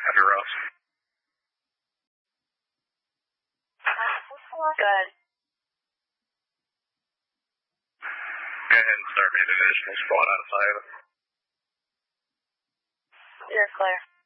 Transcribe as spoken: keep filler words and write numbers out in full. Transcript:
Under Ross. Good. Go ahead and start me an additional squad out of five. You're clear.